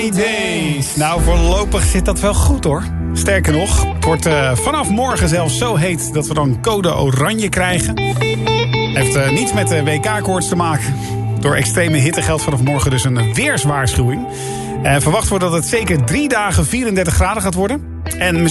Days. Nou, voorlopig zit dat wel goed hoor. Sterker nog, het wordt vanaf morgen zelfs zo heet dat we dan code oranje krijgen. Heeft niets met de WK-koorts te maken. Door extreme hitte geldt vanaf morgen dus een weerswaarschuwing. Verwacht wordt dat het zeker 3 dagen 34 graden gaat worden. En